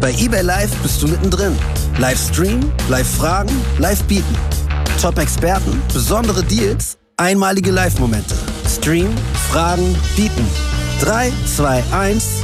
Bei eBay Live bist du mittendrin. Live streamen, live fragen, live bieten. Top-Experten, besondere Deals, einmalige Live-Momente. Stream, fragen, bieten. 3, 2, 1...